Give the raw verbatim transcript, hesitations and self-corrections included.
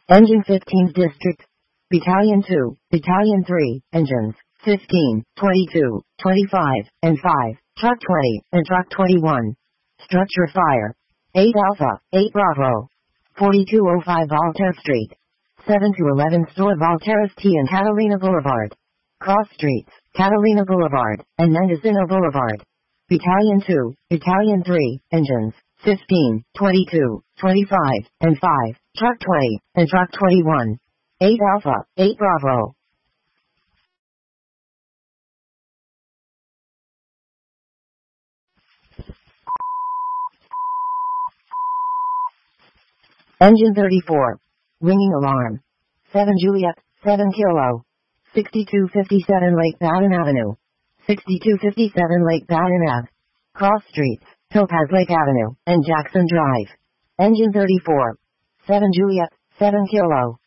Engine fifteenth District. Battalion two, Battalion three, Engines fifteen, twenty-two, twenty-five, and five, Truck twenty, and Truck twenty-one. Structure fire. eight Alpha, eight Bravo. forty-two oh five Voltaire Street. seven to eleven Store Voltaire T and Catalina Boulevard. Cross Streets, Catalina Boulevard, and Mendocino Boulevard. Battalion two, Battalion three, Engines fifteen, twenty-two, twenty-five, and five, Truck twenty, and Truck twenty-one. eight Alpha, eight Bravo. Engine thirty-four. Ringing alarm. seven Juliet, seven Kilo. sixty-two fifty-seven Lake Baden Avenue. sixty-two fifty-seven Lake Baden Ave. Cross Streets, Topaz Lake Avenue, and Jackson Drive. Engine thirty-four. seven Juliet, seven Kilo.